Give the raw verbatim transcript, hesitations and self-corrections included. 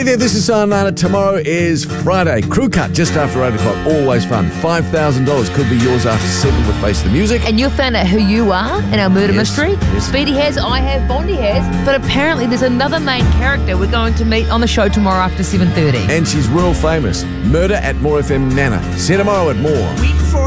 there, this is Sayonara. Tomorrow is Friday. Crew cut just after eight o'clock. Always fun. five thousand dollars could be yours after seven with Face the Music. And you'll find out who you are in our murder Yes, mystery. yes. Speedy has, I have, Bondi has. But apparently there's another main character we're going to meet on the show tomorrow after seven thirty. And she's world famous. Murder at More F M Nana. See you tomorrow at More. Week four.